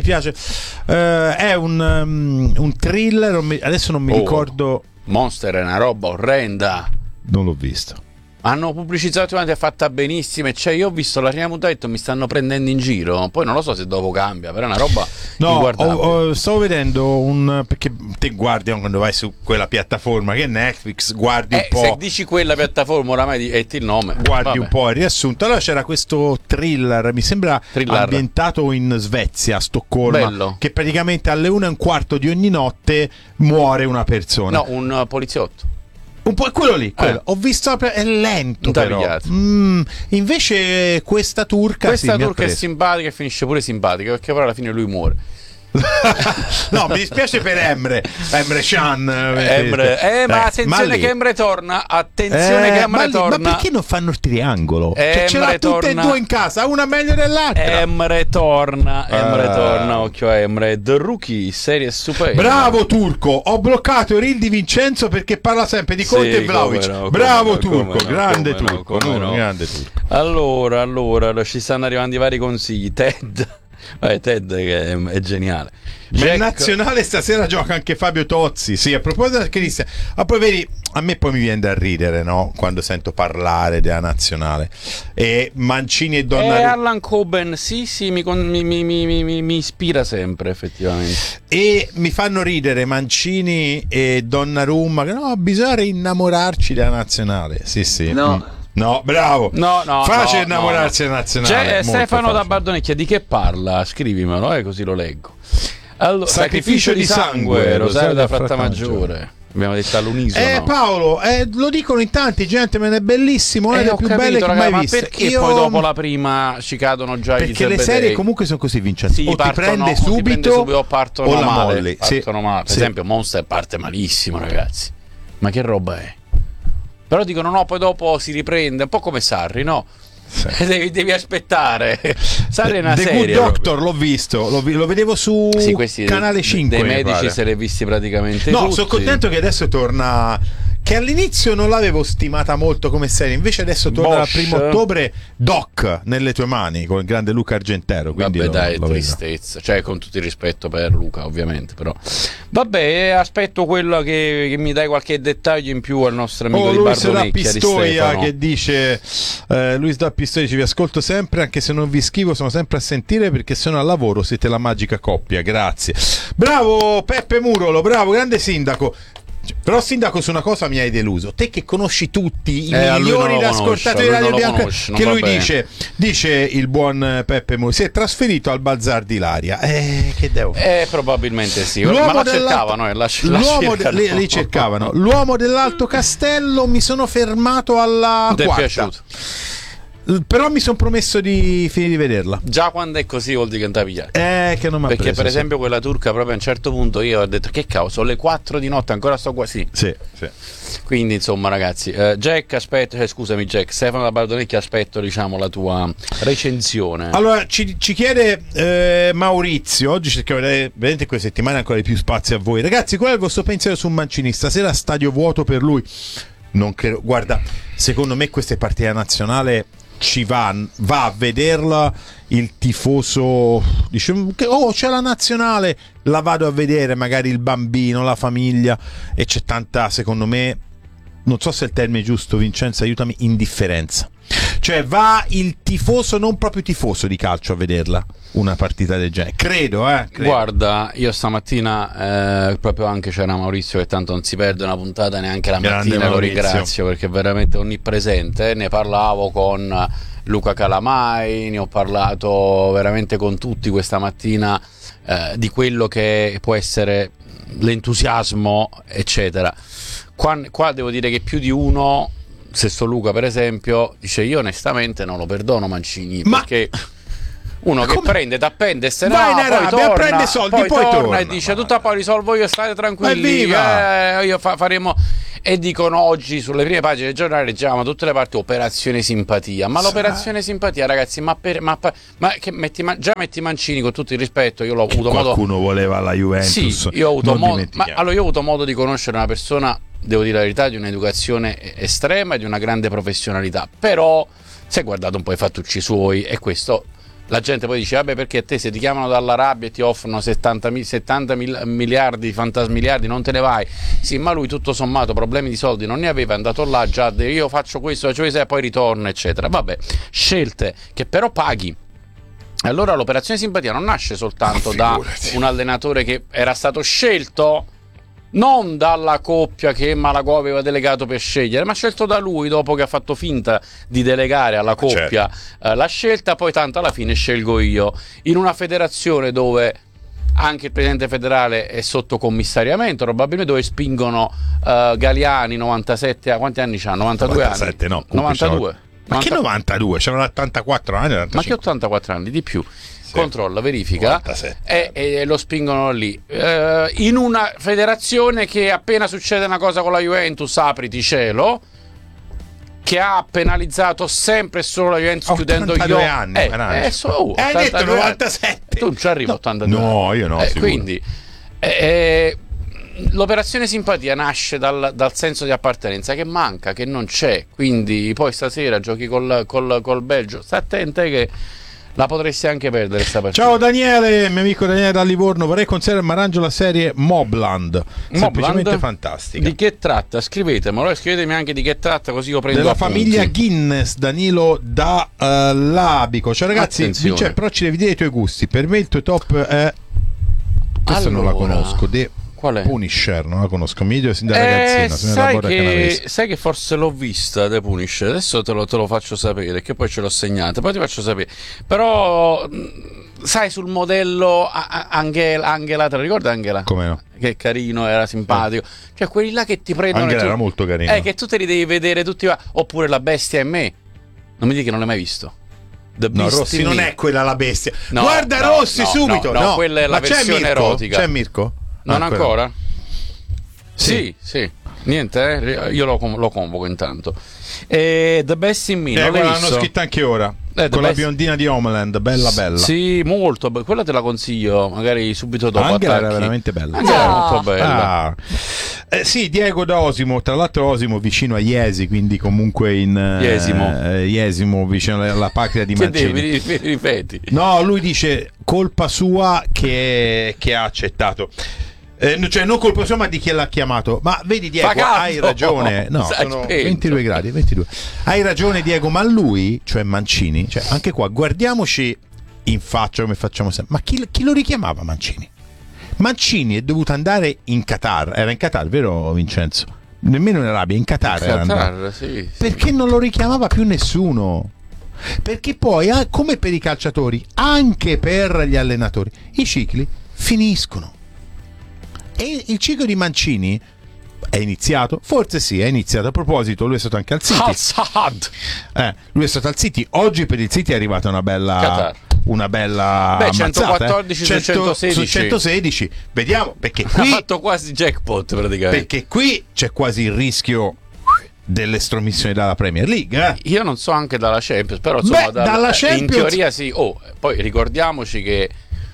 È un thriller. Adesso non mi ricordo. Monster è una roba orrenda. Non l'ho visto. Hanno pubblicizzato è fatta benissimo. Cioè, io ho visto la prima puntata e ho detto mi stanno prendendo in giro. Poi non lo so se dopo cambia, però è una roba inguardabile. Stavo vedendo perché te guardi quando vai su quella piattaforma che è Netflix, guardi un po'. Se dici quella piattaforma oramai metti il nome. Guardi un po' il riassunto. Allora c'era questo thriller, mi sembra ambientato in Svezia, a Stoccolma. Bello. Che praticamente alle 1:15 di ogni notte muore una persona. No, un poliziotto. Un po' quello lì, ho visto, è lento però. Invece questa turca è simpatica e finisce pure simpatica, perché poi alla fine lui muore. No, mi dispiace per Emre Can. Ma attenzione che Emre torna. Attenzione che Emre torna. Ma perché non fanno il triangolo? Ce l'ha tutte e due in casa, una meglio dell'altra. Emre torna, occhio a Emre. The Rookie, serie stupenda. Bravo Turco, ho bloccato il reel di Vincenzo perché parla sempre di Conte e Vlahovic. Bravo Turco, grande Turco. Allora, ci stanno arrivando i vari consigli. Ted che è geniale. In nazionale stasera gioca anche Fabio Tozzi. Sì, a proposito del Cristian. Poi vedi, a me poi mi viene da ridere, no? Quando sento parlare della nazionale. E Mancini e Donnarumma. Allan Coben, sì, mi ispira sempre, effettivamente. E mi fanno ridere Mancini e Donnarumma. Che no, bisogna innamorarci della nazionale. Sì. No, bravo. No, facile innamorarsi della nazionale. Stefano da Bardonecchia, di che parla? Scrivimelo, così lo leggo. Allora, sacrificio di sangue, Rosario da Frattamaggiore. Abbiamo detto all'unisono. Paolo, lo dicono in tanti, gente, ma è bellissimo, è le più belle che mai viste. Ma perché poi dopo la prima ci cadono già i Perché le serie comunque sono così vincenti. O ti prende subito o partono o la male. molli. Per esempio Monster parte malissimo, ragazzi. Ma che roba è? Però dicono no, poi dopo si riprende, un po' come Sarri, no? Sì. Devi aspettare. Sarri è una serie. The Good Doctor l'ho visto, lo vedevo su Canale 5. Dei medici se li hai visti praticamente tutti. No, sono contento che adesso torna. Che all'inizio non l'avevo stimata molto come serie, invece adesso torna dal 1° ottobre. Doc nelle tue mani con il grande Luca Argentero. Vabbè, dai, tristezza. Cioè, con tutto il rispetto per Luca, ovviamente. Però vabbè, aspetto quello che mi dai qualche dettaglio in più al nostro amico di Bardonecchia. Pistoia che dice: Luis da Pistoia, vi ascolto sempre, anche se non vi scrivo, sono sempre a sentire perché sono al lavoro. Siete la magica coppia. Grazie. Bravo Peppe Murolo, bravo, grande sindaco. Però sindaco, su una cosa mi hai deluso, te che conosci tutti i milioni di ascoltatori di Radio Bianca, che lui dice il buon Peppe Murolo si è trasferito al Bazar di Ilaria, che devo fare? Probabilmente sì, ma la cercavano li cercavano. L'uomo dell'Alto Castello, mi sono fermato alla quarta. Ti è piaciuto? Però mi sono promesso di finire di vederla. Già quando è così vuol dire che non ti piace. Che non mi ha perché preso, per esempio quella turca, proprio a un certo punto io ho detto che cavolo, sono le 4 di notte, ancora sto qua. Sì. Quindi insomma ragazzi, Jack, aspetto, scusami Jack, Stefano da Bardonecchia, aspetto diciamo la tua recensione. Allora ci chiede Maurizio, oggi cerchiamo di dare vedete queste settimane ancora di più spazio a voi. Ragazzi, qual è il vostro pensiero su Mancini? Stasera stadio vuoto per lui? Non credo, guarda, secondo me queste partite nazionale ci va a vederla il tifoso, dice c'è la nazionale, la vado a vedere, magari il bambino, la famiglia, e c'è tanta, secondo me, non so se è il termine giusto, Vincenzo aiutami, indifferenza. Cioè va il tifoso, non proprio tifoso di calcio, a vederla una partita del genere, credo. Guarda, io stamattina proprio anche c'era Maurizio, che tanto non si perde una puntata neanche la mattina, lo ringrazio perché è veramente onnipresente. Ne parlavo con Luca Calamai, ne ho parlato veramente con tutti questa mattina di quello che può essere l'entusiasmo eccetera. Qua devo dire che più di uno, Sesto Luca per esempio, dice io onestamente non lo perdono Mancini, perché uno che prende, t'appende, se no poi torna, prende soldi, poi torna e dice tutta poi risolvo io, state tranquilli, io faremo. e dicono oggi sulle prime pagine del giornale, leggiamo da tutte le parti operazione simpatia, ma l'operazione simpatia, ragazzi, che metti Mancini, con tutto il rispetto, io l'ho avuto qualcuno voleva la Juventus, sì, io ho avuto modo di conoscere una persona, devo dire la verità, di un'educazione estrema e di una grande professionalità, però si è guardato un po' i fattucci suoi, e questo la gente poi dice vabbè, perché a te se ti chiamano dall'Arabia e ti offrono 70 miliardi, fantasmiliardi, non te ne vai. Sì, ma lui tutto sommato problemi di soldi non ne aveva, è andato là già, io faccio questo e poi ritorno, eccetera. Vabbè, scelte che però paghi. Allora l'operazione simpatia non nasce soltanto da un allenatore che era stato scelto non dalla coppia che Malagò aveva delegato per scegliere, ma scelto da lui dopo che ha fatto finta di delegare alla coppia la scelta, poi tanto alla fine scelgo io, in una federazione dove anche il presidente federale è sotto commissariamento, probabilmente, dove spingono Galiani 97, quanti anni c'ha? 92 97, anni? No, 92. Ma che 92? C'erano 84 anni, 95. Ma che 84 anni? Di più. Controlla, verifica 97. E lo spingono lì, in una federazione che appena succede una cosa con la Juventus, apriti cielo, che ha penalizzato sempre e solo la Juventus, chiudendo gli occhi. Anni, hai detto 97, tu non ci arrivi a 82 no, io no, quindi l'operazione simpatia nasce dal senso di appartenenza che manca, che non c'è, quindi poi stasera giochi col Belgio, sta attenta che la potresti anche perdere sta partita. Ciao Daniele, mio amico Daniele da Livorno, vorrei consigliare a Marangio la serie Mobland, semplicemente fantastica. Di che tratta? Scrivetemelo e scrivetemi anche di che tratta, così io prendo della appunti. Famiglia Guinness, Danilo da Labico. Cioè ragazzi, però ci devi dire i tuoi gusti. Per me il tuo top è questa, non la conosco, qual è? Punisher, non la conosco, mi dico sin da ragazzina. Sai che forse l'ho vista The Punisher, adesso te lo faccio sapere, che poi ce l'ho segnata, poi ti faccio sapere. Però sai, sul modello Angela, te lo ricordi Angela? Come no? Che carino, era simpatico. Cioè quelli là che ti prendono, Angela era molto carino. Che tu te li devi vedere tutti. Oppure La bestia e me. Non mi dici che non l'hai mai visto. No, Rossi non è quella la bestia. No, guarda Rossi subito. No, quella è la versione erotica. C'è Mirko? Non ancora? Sì. Niente, io lo convoco intanto. The Best in Me, non l'hai visto? L'hanno scritta anche ora. Con la biondina di Homeland, bella. Sì, molto bella. Quella te la consiglio, magari subito dopo. Anche era veramente bella. Era molto bella. Sì, Diego da Osimo, tra l'altro Osimo vicino a Iesi, quindi comunque in Jesimo, vicino alla patria di Mancini. Che ripeti? No, lui dice colpa sua che ha accettato. Cioè non colpa sua, ma di chi l'ha chiamato. Ma vedi Diego, hai ragione. No, sono 22 gradi, 22. Hai ragione Diego, ma lui, cioè Mancini, cioè anche qua guardiamoci in faccia come facciamo sempre. Ma chi lo richiamava Mancini? Mancini è dovuto andare in Qatar. Era in Qatar, vero Vincenzo? Nemmeno in Arabia, in Qatar. Sì. Perché non lo richiamava più nessuno? Perché poi, come per i calciatori, anche per gli allenatori, i cicli finiscono. E il ciclo di Mancini è iniziato? Forse sì, è iniziato. A proposito, lui è stato anche al City. Lui è stato al City. Oggi per il City è arrivata una bella 114 su 116. Vediamo, perché qui ha fatto quasi jackpot praticamente. Perché qui c'è quasi il rischio dell'estromissione dalla Premier League. Io non so anche dalla Champions, però insomma dalla Champions... in teoria sì. Poi ricordiamoci che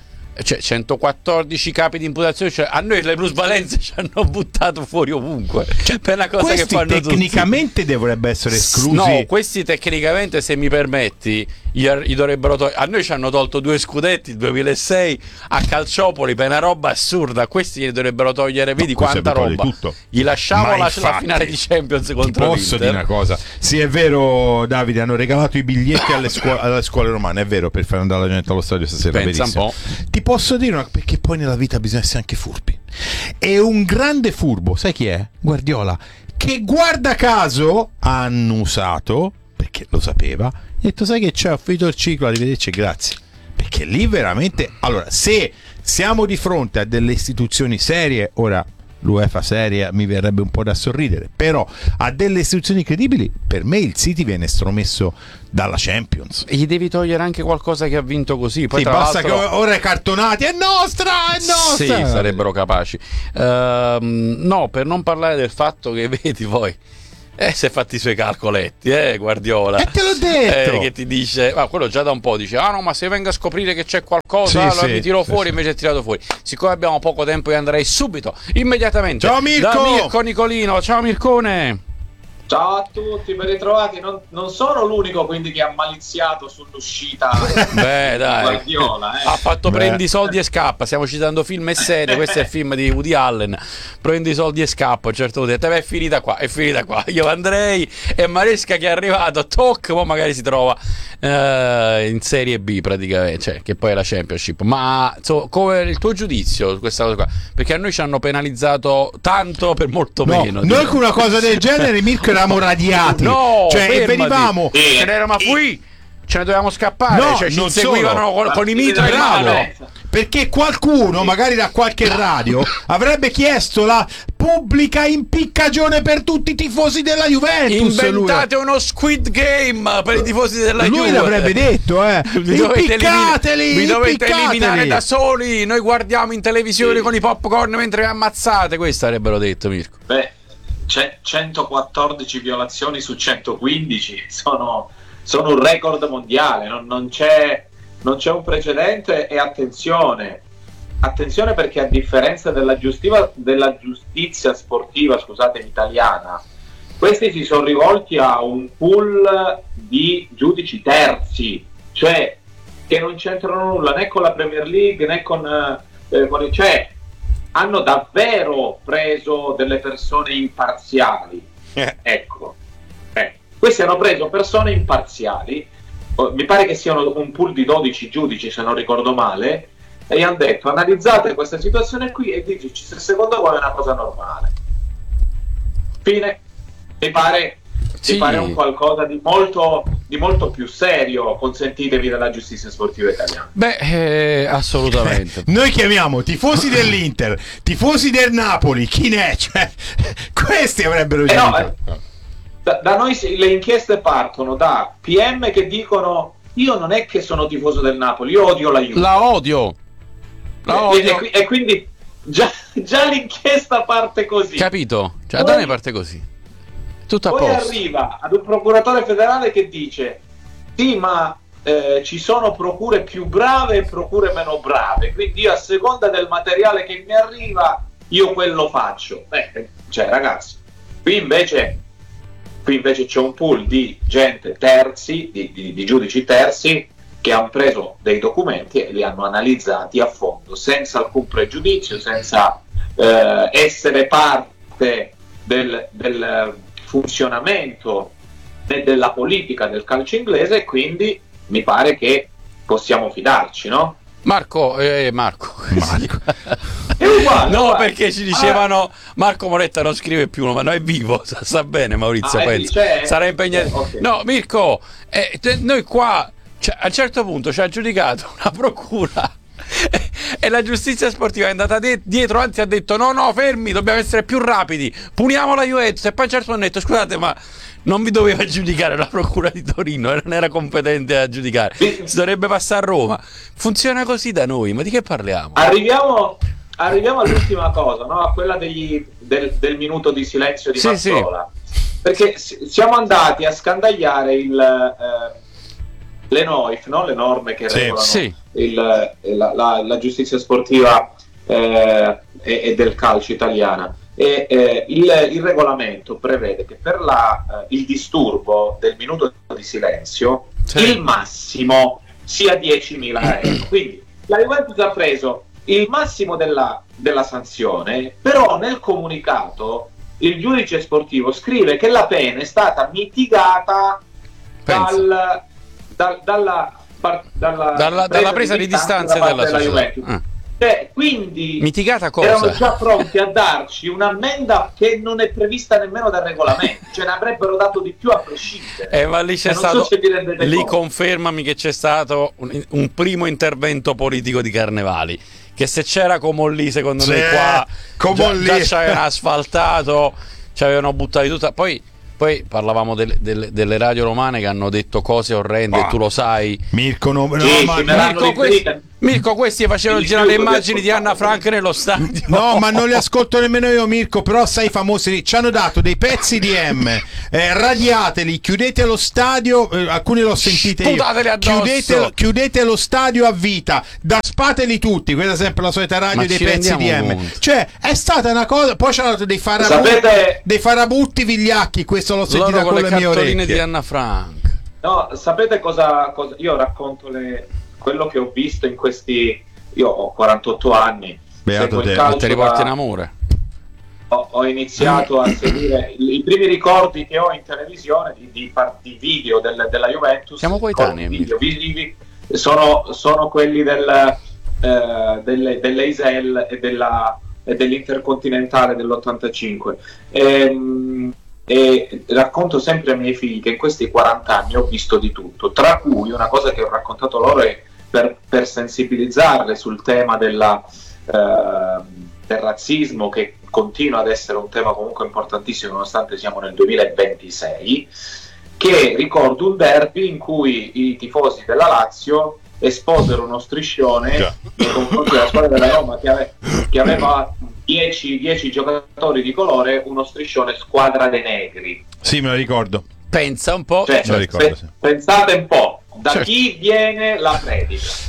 114 capi di imputazione, cioè a noi le plusvalenze ci hanno buttato fuori ovunque, per una cosa che fanno tecnicamente tutti. Dovrebbe essere esclusi. No, questi tecnicamente, se mi permetti, gli dovrebbero a noi ci hanno tolto 2 scudetti, il 2006 a Calciopoli per una roba assurda. Questi gli dovrebbero togliere, vedi quanta roba. Gli lasciamo la finale di Champions contro l'Inter. Posso dire una cosa? Sì, è vero Davide, hanno regalato i biglietti alle scuole romane, è vero, per far andare la gente allo stadio stasera. Pensa verissimo. un po'. Ti posso dire perché poi nella vita bisogna essere anche furbi. E un grande furbo, sai chi è? Guardiola, che guarda caso ha annusato, perché lo sapeva, ha detto sai che c'è, ho finito il ciclo, arrivederci, grazie. Perché lì veramente, allora, se siamo di fronte a delle istituzioni serie, ora l'UEFA seria mi verrebbe un po' da sorridere, però a delle istituzioni credibili per me il City viene estromesso dalla Champions. E gli devi togliere anche qualcosa che ha vinto così. Poi sì, tra basta l'altro... che ora è cartonati, è nostra. Sì, sarebbero capaci. No, per non parlare del fatto che vedi poi si è fatti i suoi calcoletti, Guardiola. E te l'ho detto! Che ti dice, ma quello già da un po' dice, no, ma se venga a scoprire che c'è qualcosa, allora mi tiro fuori, invece è tirato fuori. Siccome abbiamo poco tempo, io andrei subito, immediatamente. Ciao Mirko! Da Mirko Nicolino, ciao Mircone! Ciao a tutti, ben ritrovati. Non sono l'unico quindi che ha maliziato sull'uscita Beh, dai. Guardiola. Ha fatto prendi i soldi e scappa. Stiamo citando film e serie. Questo è il film di Woody Allen. Prendi i soldi e scappa. A un certo punto è finita qua. Io andrei e Maresca che è arrivato, poi magari si trova in Serie B praticamente, cioè, che poi è la Championship. Ma come il tuo giudizio su questa cosa qua? Perché a noi ci hanno penalizzato tanto per molto meno. Noi con una cosa del genere, Mirko, eravamo radiati. No, cioè venivamo. Ce n'eravamo qui. Ce ne dovevamo scappare. No, cioè, ci non inseguivano con i mitra in mano. Perché qualcuno, magari da qualche radio, avrebbe chiesto la pubblica impiccagione per tutti i tifosi della Juventus. Inventate uno Squid Game per i tifosi della Juventus. Lui l'avrebbe detto, impiccateli, vi dovete eliminare da soli. Noi guardiamo in televisione con i popcorn mentre vi ammazzate. Questo avrebbero detto, Mirko. Beh, c'è 114 violazioni su 115. Sono un record mondiale. Non c'è un precedente. E attenzione perché a differenza della giustizia sportiva, scusate, italiana, questi si sono rivolti a un pool di giudici terzi, cioè che non c'entrano nulla né con la Premier League né con cioè hanno davvero preso delle persone imparziali. Ecco, questi hanno preso persone imparziali, mi pare che siano un pool di 12 giudici se non ricordo male, e gli hanno detto analizzate questa situazione qui e diteci se secondo voi è una cosa normale. Fine. Mi pare un qualcosa di molto più serio, consentitevi, della giustizia sportiva italiana. Beh, assolutamente. Noi chiamiamo tifosi dell'Inter, tifosi del Napoli, chi ne è? Cioè, questi avrebbero no, da noi le inchieste partono da PM che dicono io non è che sono tifoso del Napoli, io odio la Juve. La odio. E quindi già l'inchiesta parte così. Capito? Cioè, da me parte così. Tutto a poi posto. Arriva ad un procuratore federale che dice sì, ma ci sono procure più brave e procure meno brave, quindi io a seconda del materiale che mi arriva io quello faccio. Cioè ragazzi, qui invece c'è un pool di gente terzi, di giudici terzi, che hanno preso dei documenti e li hanno analizzati a fondo, senza alcun pregiudizio, senza essere parte del funzionamento della politica del calcio inglese, e quindi mi pare che possiamo fidarci, no? Marco. È uguale, no, perché ci dicevano Marco Moretta non scrive più, ma no, è vivo, sa bene Maurizio, penso. Sarà impegnato. Okay. No, Mirko, noi qua, cioè, a un certo punto ci ha giudicato una procura e la giustizia sportiva è andata dietro, anzi ha detto no, fermi, dobbiamo essere più rapidi, puniamo la Juventus, e poi a un certo punto hanno detto scusate, ma non vi doveva giudicare la procura di Torino, non era competente a giudicare, si dovrebbe passare a Roma. Funziona così da noi, ma di che parliamo? Arriviamo all'ultima cosa, no? A quella del minuto di silenzio di Mazzola. Perché siamo andati a scandagliare le NOIF, no? Le norme che regolano la giustizia sportiva e del calcio italiana. Il regolamento prevede che per il disturbo del minuto di silenzio il massimo sia 10.000 euro. Quindi la Juventus ha preso il massimo della sanzione, però nel comunicato il giudice sportivo scrive che la pena è stata mitigata dalla presa di distanza della Juventus. Quindi mitigata cosa? erano già pronti a darci un'ammenda che non è prevista nemmeno dal regolamento, cioè ne avrebbero dato di più a prescindere. Ma lì c'è stato, lì confermami che c'è stato un primo intervento politico di Carnevali, che se c'era Comolli secondo me qua già ci avevano asfaltato, ci avevano buttato tutto. Poi parlavamo delle radio romane che hanno detto cose orrende, tu lo sai. Mirko, questi facevano girare le immagini di Anna Frank nello stadio. No, ma non li ascolto nemmeno io, Mirko. Però sai, i famosi ci hanno dato dei pezzi di radiateli, chiudete lo stadio. Alcuni l'ho sentite io. Chiudete lo stadio a vita, daspateli tutti. Questa è sempre la solita radio dei pezzi di Cioè, è stata una cosa. Poi c'hanno dato dei farabutti vigliacchi. Questo l'ho sentito con le mie orecchie di Anna Frank. No, sapete cosa io racconto quello che ho visto in questi. Io ho 48 anni. Beato te, ti riporti in amore. Ho iniziato a seguire i primi ricordi che ho in televisione di video della Juventus. Siamo coetanei. Sono quelli delle Isel e dell'Intercontinentale dell'85. E racconto sempre ai miei figli che in questi 40 anni ho visto di tutto, tra cui una cosa che ho raccontato loro è per sensibilizzarle sul tema del razzismo, che continua ad essere un tema comunque importantissimo nonostante siamo nel 2026, che ricordo un derby in cui i tifosi della Lazio esposero uno striscione nei confronti della squadra della Roma che aveva 10 giocatori di colore, uno striscione squadra dei negri. Sì, me lo ricordo. Pensa un po', pensate un po' da chi viene la predica.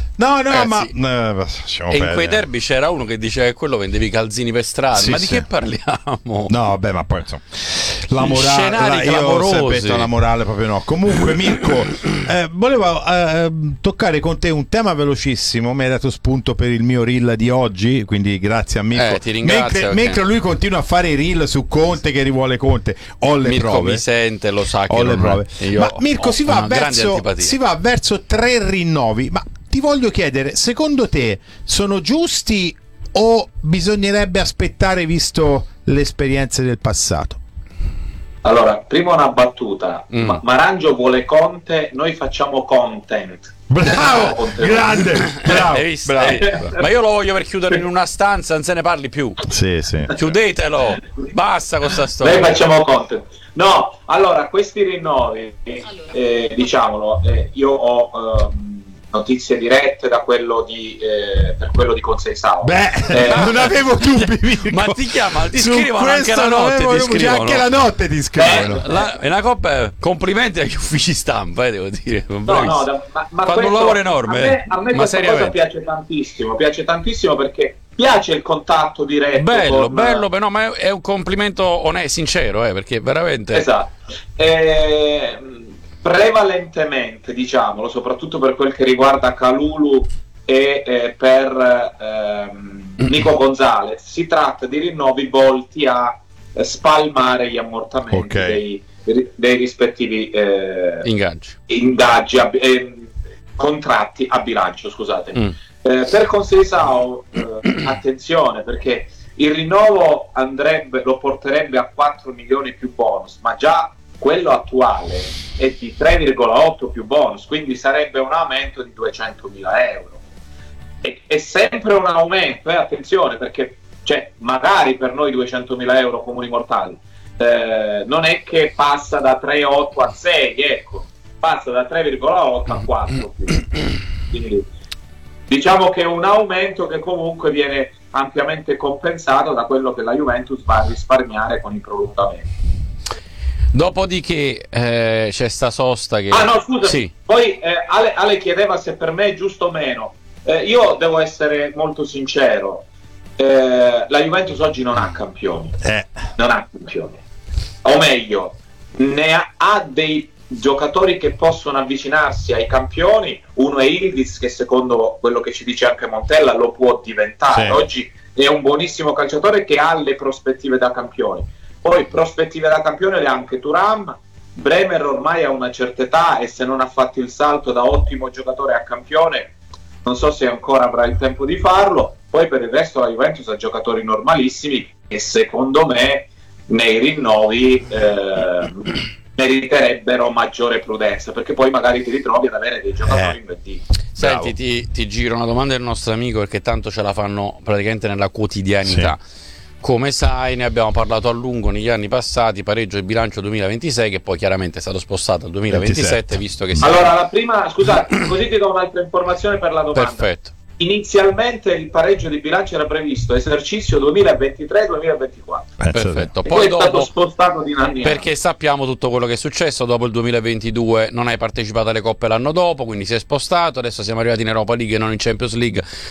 E in quei derby c'era uno che diceva che quello vendevi calzini per strada. Ma di che parliamo? No, vabbè, ma poi insomma, la morale, la morale proprio no. Comunque, Mirko, volevo toccare con te un tema velocissimo. Mi hai dato spunto per il mio reel di oggi, quindi grazie a Mirko. Ti ringrazio. Mentre lui continua a fare i reel su Conte, che rivuole Conte, ho le Mirko prove. Mi sente, lo sa che ho le prove. Ma Mirko si va verso 3 rinnovi. Ma ti voglio chiedere, secondo te sono giusti o bisognerebbe aspettare visto le esperienze del passato? Allora, prima una battuta. Marangio vuole Conte, noi facciamo content. Bravo, grande, bravo. Ma io lo voglio per chiudere in una stanza, non se ne parli più. Sì. Chiudetelo, basta con sta storia. Noi facciamo content. No, allora, questi rinnovi, diciamolo, io ho notizie dirette da quello per quello di Conseisao. Non avevo dubbi, Mirko. Ma ti scrivono anche la notte, anche la notte ti scrivono. È una coppa, complimenti agli uffici stampa, devo dire. Ma fanno un lavoro enorme. A me questa cosa piace tantissimo perché piace il contatto diretto. Bello, no, ma è un complimento sincero, perché veramente. Esatto. Prevalentemente, diciamolo, soprattutto per quel che riguarda Kalulu e per Nico Gonzalez, si tratta di rinnovi volti a spalmare gli ammortamenti dei rispettivi contratti a bilancio, scusate. Per Conseisao, attenzione, perché il rinnovo lo porterebbe a 4 milioni più bonus, ma già quello attuale è di 3,8 più bonus, quindi sarebbe un aumento di 200.000 euro. È sempre un aumento, attenzione, perché magari per noi 200.000 euro comuni mortali non è che passa da 3,8 a 6, passa da 3,8 a 4. Quindi diciamo che è un aumento che comunque viene ampiamente compensato da quello che la Juventus va a risparmiare con i prolungamenti. Dopodiché c'è sta sosta che... scusa, sì. Poi Ale chiedeva se per me è giusto o meno. Io devo essere molto sincero, la Juventus oggi non ha campioni. Non ha campioni. O meglio, ha dei giocatori che possono avvicinarsi ai campioni. Uno è Ildiz, che secondo quello che ci dice anche Montella lo può diventare. Sì. Oggi è un buonissimo calciatore che ha le prospettive da campioni. Poi prospettive da campione le ha anche Thuram. Bremer ormai ha una certa età e se non ha fatto il salto da ottimo giocatore a campione non so se ancora avrà il tempo di farlo. Poi per il resto la Juventus ha giocatori normalissimi che secondo me nei rinnovi meriterebbero maggiore prudenza, perché poi magari ti ritrovi ad avere dei giocatori invertiti. Senti, ti giro una domanda del nostro amico, perché tanto ce la fanno praticamente nella quotidianità. Sì. Come sai, ne abbiamo parlato a lungo negli anni passati, pareggio del bilancio 2026, che poi chiaramente è stato spostato al 2027, visto che Allora, la prima, scusate, così ti do un'altra informazione per la domanda. Perfetto. Inizialmente il pareggio di bilancio era previsto esercizio 2023-2024. Perfetto. Poi è stato spostato di anni. Perché sappiamo tutto quello che è successo. Dopo il 2022 non hai partecipato alle coppe l'anno dopo, quindi si è spostato. Adesso siamo arrivati in Europa League e non in Champions League.